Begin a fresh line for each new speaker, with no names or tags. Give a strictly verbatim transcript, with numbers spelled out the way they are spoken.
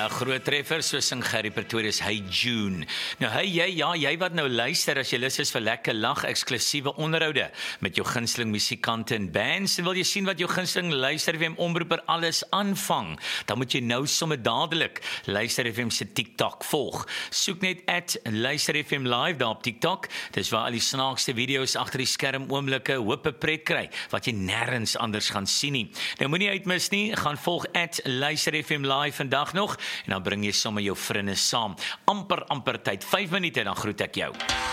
'n groot treffer, so sing Gerry Pretorius, Hey June. Nou hey jy, ja, jy wat nou luister, as jy lus is vir lekker lag, eksklusiewe onderhoude met jou gunsteling musikante en bands, en wil jy sien wat jou gunsteling Luister F M omroeper alles aanvang, dan moet jy nou sommer dadelik Luister F M se TikTok volg. Soek net at Luister F M Live daar op TikTok, dis waar al die snaakste video's agter die skerm oomblikke hoope pret kry, wat jy nêrens anders gaan sien nie. Nou moenie uitmis nie, gaan volg at Luister F M Live vandag nog, en dan bring jy sommer jou vriende saam. Amper, amper tyd, vyf minute, dan groet ek jou.